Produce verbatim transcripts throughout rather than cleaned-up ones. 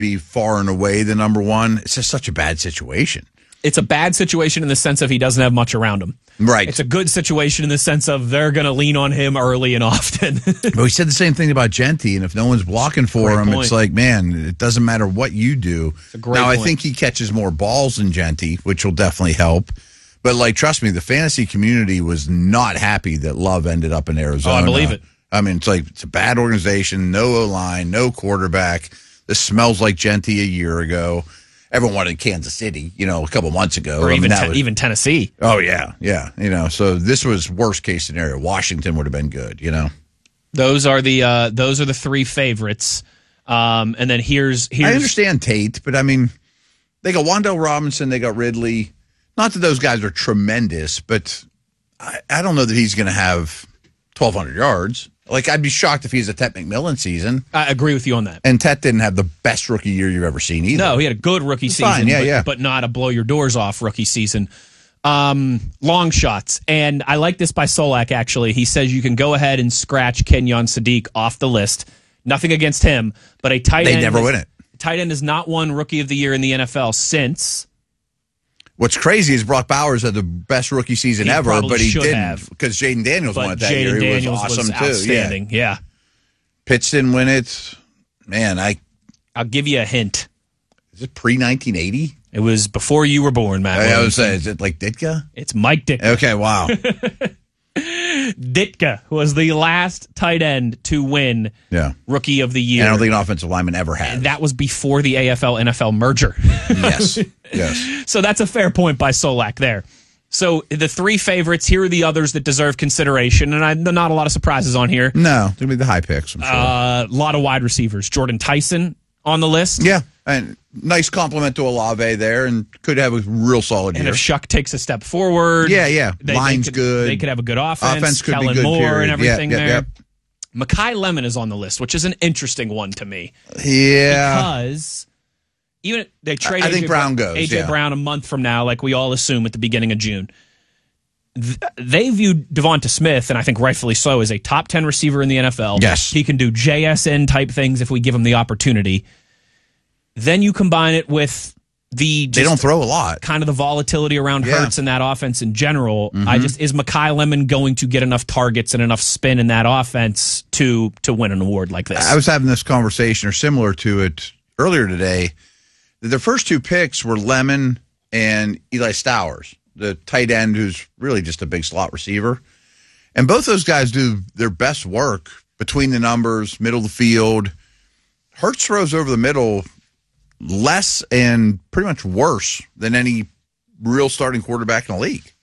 be far and away the number one. It's just such a bad situation. It's a bad situation in the sense of he doesn't have much around him. Right. It's a good situation in the sense of they're going to lean on him early and often. But we said the same thing about Genty, and if no one's blocking for Great him, point. it's like, man, it doesn't matter what you do. It's a great now, point. I think he catches more balls than Genty, which will definitely help. But, like, trust me, the fantasy community was not happy that Love ended up in Arizona. Oh, I believe it. I mean, it's like, it's a bad organization, no O-line, no quarterback. This smells like Genty a year ago. Everyone wanted Kansas City, you know, a couple months ago. Or I mean, even that ten, was- even Tennessee. Oh, yeah, yeah. You know, so this was worst case scenario. Washington would have been good, you know. Those are the uh, those are the three favorites. Um, and then here's here's I understand Tate, but I mean, they got Wan'Dale Robinson, they got Ridley. Not that those guys are tremendous, but I, I don't know that he's going to have twelve hundred yards. Like, I'd be shocked if he's a Tet McMillan season. I agree with you on that. And Tet didn't have the best rookie year you've ever seen either. No, he had a good rookie It's season, fine, yeah, but, yeah. but not a blow your doors off rookie season. Um, long shots. And I like this by Solak, actually. He says you can go ahead and scratch Kenyon Sadiq off the list. Nothing against him, but a tight They end. never has- win it. Tight end has not won Rookie of the Year in the N F L since. What's crazy is Brock Bowers had the best rookie season He ever, probably but he should didn't have. because Jaden Daniels won But it that Jaden year. He Daniels was awesome was too. outstanding. Yeah. Yeah. Pitts didn't win it. Man, I I'll give you a hint. is it pre nineteen eighty? It was before you were born, Matt. I, I would Williamson. say, is it like Ditka? It's Mike Ditka. Okay, wow. Ditka was the last tight end to win Yeah. Rookie of the Year. And I don't think an offensive lineman ever has. And that was before the A F L N F L merger. Yes. Yes. So that's a fair point by Solak there. So the three favorites, here are the others that deserve consideration. And I, not a lot of surprises on here. No, it's going to be the high picks, I'm sure. A uh, lot of wide receivers. Jordan Tyson on the list. yeah. And nice compliment to Olave there and could have a real solid And year. if Shuck takes a step forward. Yeah, yeah. they- they Line's could- good. They could have a good offense. Offense could be Kellen good, Moore period. and everything Yep, yep, there. yep. Mekhi Lemon is on the list, which is an interesting one to me. Yeah. Because even they trade I think A J Brown goes, A J yeah. Brown a month from now, like we all assume at the beginning of June. Th- They view Devonta Smith, and I think rightfully so, as a top ten receiver in the N F L. Yes. He can do J S N type things if we give him the opportunity. Then you combine it with the They just don't throw a lot. kind of the volatility around Yeah. Hurts in that offense in general. Mm-hmm. I just is Mekhi Lemon going to get enough targets and enough spin in that offense to to win an award like this? I was having this conversation or similar to it earlier today. The first two picks were Lemon and Eli Stowers, the tight end who's really just a big slot receiver. And both those guys do their best work between the numbers, middle of the field. Hurts throws over the middle less and pretty much worse than any real starting quarterback in the league.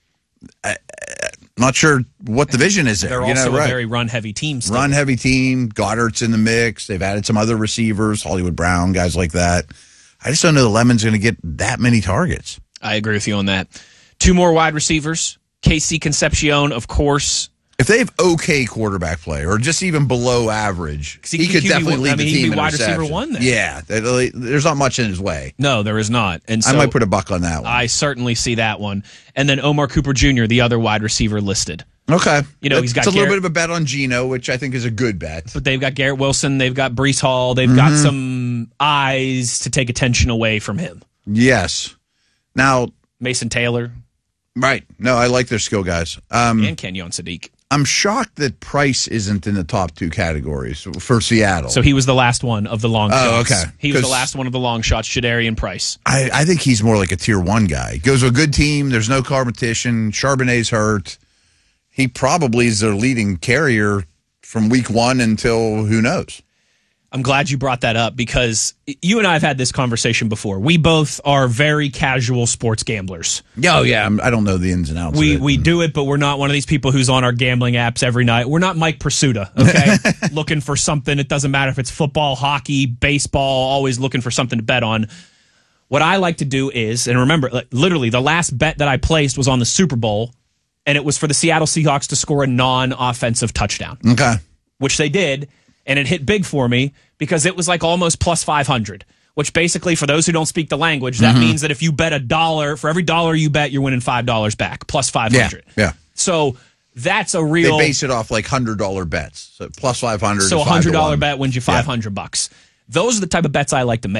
I, I'm not sure what the vision is there. They're you also know, a right. very run heavy team. Still. Run heavy team. Goddard's in the mix. They've added some other receivers, Hollywood Brown, guys like that. I just don't know the Lemon's going to get that many targets. I agree with you on that. Two more wide receivers. K C Concepcion, of course. If they have okay quarterback play or just even below average, he he, could could be- definitely I lead mean, the he could team be in wide receiver receptions. one there. Yeah, there- there's not much in his way. No, there is not. And so I might put a buck on that one. I certainly see that one. And then Omar Cooper Junior, the other wide receiver listed. Okay. You know, he's got It's a little Garrett- bit of a bet on Geno, which I think is a good bet. But they've got Garrett Wilson, they've got Brees Hall, they've Mm-hmm. got some eyes to take attention away from him. Yes. Now, Mason Taylor right. No, I like their skill guys. Um, and Kenyon Sadiq. I'm shocked that Price isn't in the top two categories for Seattle. So he was the last one of the long Oh, shots. okay. He was the 'Cause- last one of the long shots, Shadarian Price. I, I think he's more like a tier one guy. Goes to a good team. There's no competition. Charbonnet's hurt. He probably is their leading carrier from week one until who knows. I'm glad you brought that up because you and I have had this conversation before. We both are very casual sports gamblers. Oh, yeah. I'm, I don't know the ins and outs We of it. we do it, but we're not one of these people who's on our gambling apps every night. We're not Mike Pursuta, okay? Looking for something. It doesn't matter if it's football, hockey, baseball, always looking for something to bet on. What I like to do is, and remember, like, literally the last bet that I placed was on the Super Bowl, and it was for the Seattle Seahawks to score a non-offensive touchdown, Okay. which they did, and it hit big for me because it was like almost plus five hundred, which basically, for those who don't speak the language, that means that if you bet a dollar, for every dollar you bet, you're winning five dollars back, plus five hundred. Yeah, yeah. So that's a They real... base it off like one hundred dollars bets. So plus five hundred So a is five hundred to dollar one. bet wins you five hundred bucks. Those are the type of bets I like to make.